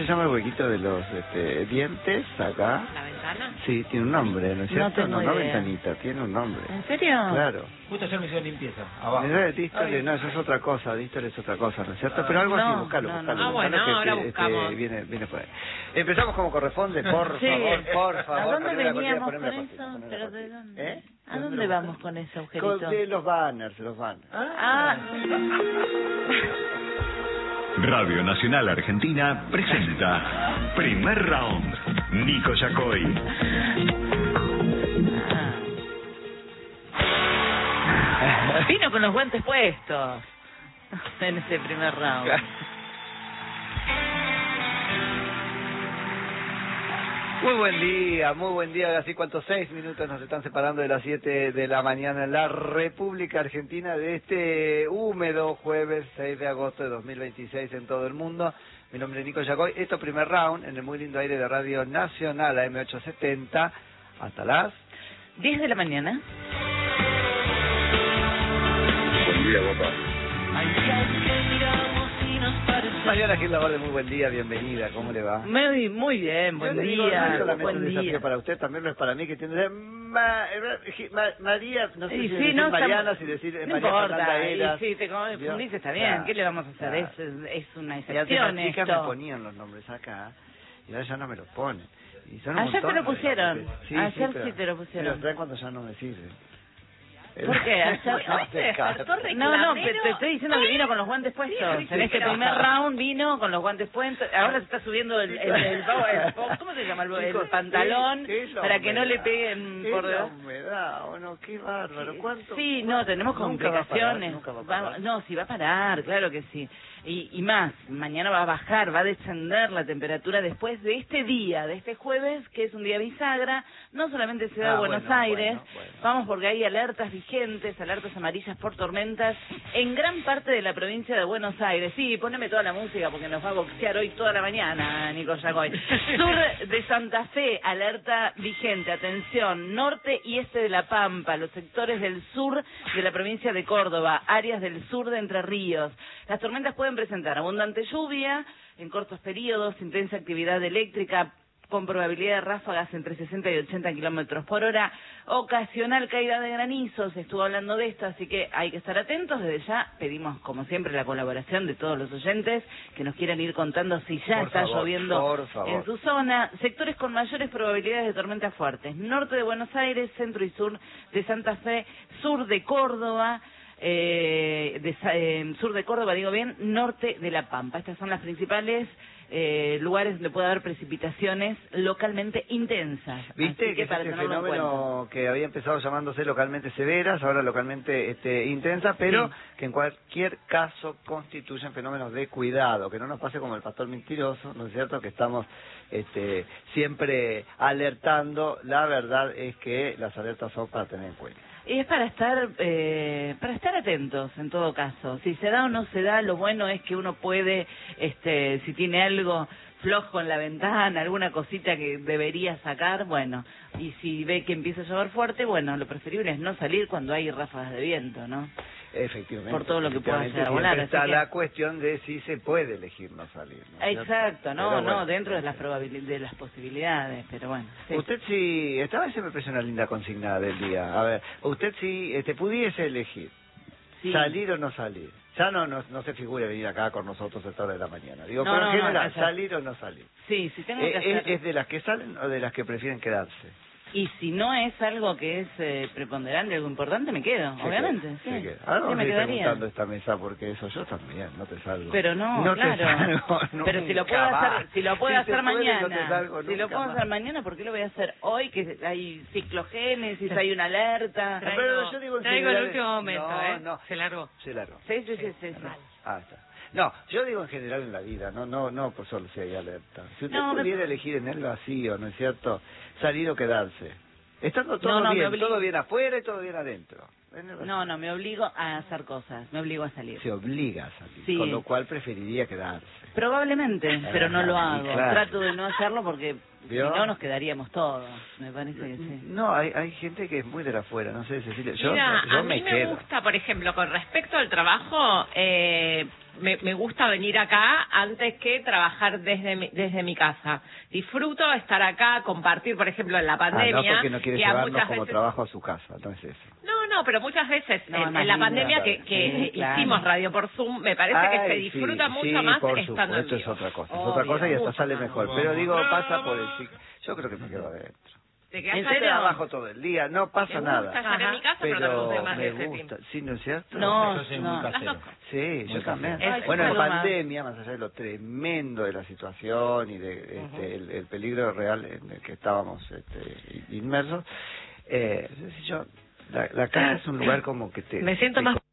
llama el huequito de los dientes acá? ¿La ventana? Sí, tiene un nombre, ¿no es cierto? No No, idea. ventanita, tiene un nombre. ¿En serio? Claro. Justo ayer me hicieron limpieza, abajo. Dístole, no, eso es otra cosa, dístole es otra cosa, ¿no es cierto? Pero algo No, así, buscalo. no, buscalo, no. Ah, bueno, buscalo ahora que, buscamos. viene por ahí. Empezamos como corresponde, por Sí. favor, por favor. ¿A dónde poneme la cortina, veníamos poneme con la eso? cortina, poneme la ¿Pero de cortina. dónde? ¿Eh? ¿A dónde vamos con ese agujerito? De los banners, los banners. Ah. Radio Nacional Argentina presenta Primer Round. Nico Yacoy. Vino con los guantes puestos en ese primer round. Muy buen día, así cuantos 6 minutos nos están separando de las 7 de la mañana en la República Argentina de este húmedo jueves 6 de agosto de 2026 en todo el mundo. Mi nombre es Nico Yacoy, esto primer round en el muy lindo aire de Radio Nacional AM870 hasta las 10 de la mañana. Buen día, papá. Mariana Gil Laborde, muy buen día, bienvenida, ¿cómo le va? Muy bien, buen Yo le digo, día. no es solamente Buen un desafío día. para usted, también lo es para mí, que tiene que ser María, no sé Y si sí, decir no, Mariana, estamos- si decir no María Fernanda importa, Eras. y si te confundís está bien, Claro, ¿qué le vamos a hacer? claro. Es una Y antes excepción las chicas me esto. ponían los nombres acá, y ahora ya no me los ponen. Y son un Ayer te montón lo de pusieron, nombres. ayer pero sí te lo pusieron. Me los traen cuando ya no me sirve. ¿Por qué? No, te estoy diciendo que vino con los guantes puestos. En este primer round vino con los guantes puestos. Ahora se está subiendo ¿cómo se llama? El pantalón ¿Qué es la para que no humedad? le peguen ¿Qué por es la humedad? ¿O no? Qué bárbaro. ¿Cuánto? Sí, no, tenemos Nunca va a parar, complicaciones. nunca va a parar. No, sí va a parar, claro que sí. Y más, mañana va a bajar, va a descender la temperatura después de este día, de este jueves, que es un día bisagra, no solamente Ciudad de Buenos Aires, bueno. vamos porque hay alertas vigentes, alertas amarillas por tormentas, en gran parte de la provincia de Buenos Aires. Sí, poneme toda la música porque nos va a boxear hoy toda la mañana, Nico Yacoy. Sur de Santa Fe, alerta vigente, atención, norte y este de La Pampa, los sectores del sur de la provincia de Córdoba, áreas del sur de Entre Ríos. Las tormentas pueden presentar abundante lluvia en cortos periodos, intensa actividad eléctrica con probabilidad de ráfagas entre 60 y 80 kilómetros por hora, ocasional caída de granizo, se estuvo hablando de esto, así que hay que estar atentos. Desde ya pedimos, como siempre, la colaboración de todos los oyentes que nos quieran ir contando si ya Por está favor, lloviendo por favor. en su zona. Sectores con mayores probabilidades de tormentas fuertes: norte de Buenos Aires, centro y sur de Santa Fe, sur de Córdoba, sur de Córdoba, digo bien, norte de La Pampa. Estas son las principales lugares donde puede haber precipitaciones localmente intensas. Viste Así que para es el tenerlo en fenómeno que había empezado llamándose localmente severas, ahora localmente intensas, pero Sí. que en cualquier caso constituyen fenómenos de cuidado, que no nos pase como el pastor mentiroso, ¿no es cierto? Que estamos siempre alertando. La verdad es que las alertas son para tener en cuenta. Y es para estar atentos en todo caso. Si se da o no se da, lo bueno es que uno puede, si tiene algo flojo en la ventana, alguna cosita que debería sacar, bueno, y si ve que empieza a llover fuerte, bueno, lo preferible es no salir cuando hay ráfagas de viento, ¿no? Efectivamente. Por todo lo que pueda Efectivamente, llegar a volar, siempre así está que- la cuestión de si se puede elegir no salir, ¿no es cierto? Exacto, no, Pero no, bueno. dentro de las probabilidades, de las posibilidades, pero bueno. Sí. Usted si, esta vez se me parece una linda consigna del día. A ver, usted si pudiese elegir Sí. salir o no salir, ya no se figure venir acá con nosotros a esta hora de la mañana. Digo, No, pero en no, no, general, exacto. salir o no salir. Sí, si tengo que hacer... ¿Es de las que salen o de las que prefieren quedarse? Y si no es algo que es preponderante, algo importante, me quedo, Se obviamente. queda, Sí, se queda. Ahora sí, vamos me a ir quedaría. preguntando esta mesa porque eso yo también, no te salgo. Pero no, te claro. salgo Pero si lo puedo nunca hacer, más. si lo puedo Si hacer se puede, mañana, no te salgo si lo nunca puedo más. hacer mañana, ¿por qué lo voy a hacer hoy? Que hay ciclogénesis, hay una alerta. Pero yo digo en Traigo general- el último momento, No, no. Se largó. Se largó. Sí, sí, sí, sí. sí. Ah, está. No, yo digo en general en la vida, no por solo si hay alerta. Si usted No, pudiera elegir en el vacío, ¿no es cierto? Salir o quedarse. Estando todo No, bien, me todo bien afuera y todo bien adentro. No, me obligo a hacer cosas, me obligo a salir. Se obliga a salir, Sí. con lo cual preferiría quedarse. Probablemente, pero no lo hago. Claro. Trato de no hacerlo porque ¿Vio? si no nos quedaríamos todos. Me parece que sí. No, hay gente que es muy de la afuera, no sé, Cecilia. Yo Mira, yo a mí me quedo. gusta, por ejemplo, con respecto al trabajo, me gusta venir acá antes que trabajar desde mi casa. Disfruto estar acá, compartir, por ejemplo, en la pandemia. No, porque no quiere que a llevarnos muchas como veces... trabajo a su casa, no es eso. No, pero muchas veces No, es en más la lindo. pandemia que Sí, claro. hicimos radio por Zoom, me parece que se Ay, disfruta sí, mucho sí, más por estando en supuesto, es vivo. otra cosa, Obvio, es otra cosa y hasta mucho sale más. mejor. Pero digo, pasa por el ciclo. Yo creo que me quedo adentro. ¿Te quedás ¿En acá? serio? Trabajo todo el día, no pasa Me nada. gusta estar en mi casa, pero también soy más me de ese team. gusta, ¿sí, no es cierto? No, Yo soy muy no. casero. Las dos cosas. Sí, yo también. Es Bueno, en Paloma. pandemia, más allá de lo tremendo de la situación y de el peligro real en el que estábamos inmersos, la casa es un lugar como que te... Me siento te más